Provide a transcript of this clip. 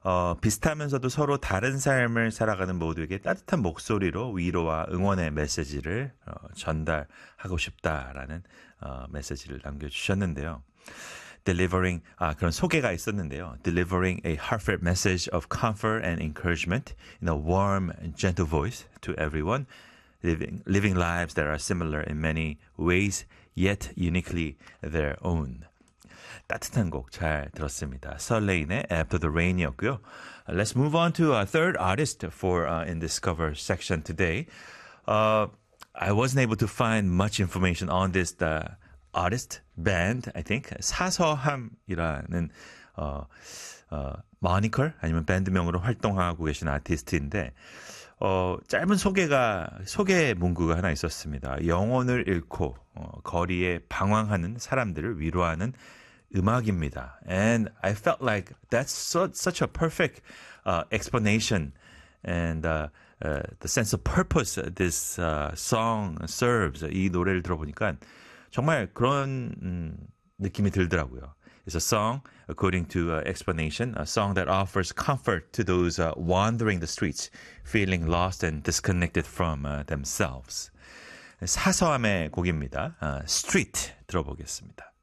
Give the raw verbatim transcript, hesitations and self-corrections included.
어, 비슷하면서도 서로 다른 삶을 살아가는 모두에게 따뜻한 목소리로 위로와 응원의 메시지를 어, 전달하고 싶다라는 어, 메시지를 남겨주셨는데요. Delivering, 아, 그런 소개가 있었는데요. Delivering a heartfelt message of comfort and encouragement in a warm and gentle voice to everyone, living, living lives that are similar in many ways, yet uniquely their own. 따뜻한 곡 잘 들었습니다. 설레인의 After the Rain이었고요. Let's move on to a third artist for uh, in this cover section today. Uh, I wasn't able to find much information on this uh, artist band. I think 사서함이라는 어, 어, 마니컬 아니면 밴드명으로 활동하고 계신 아티스트인데 어, 짧은 소개가 소개 문구가 하나 있었습니다. 영혼을 잃고 어, 거리에 방황하는 사람들을 위로하는 음악입니다. And I felt like that's so, such a perfect uh, explanation and uh, uh, the sense of purpose this uh, song serves. 이 노래를 들어보니까 정말 그런 음, 느낌이 들더라고요. It's a song, according to uh, explanation, a song that offers comfort to those uh, wandering the streets, feeling lost and disconnected from uh, themselves. 사서함의 곡입니다. Uh, Street 들어보겠습니다.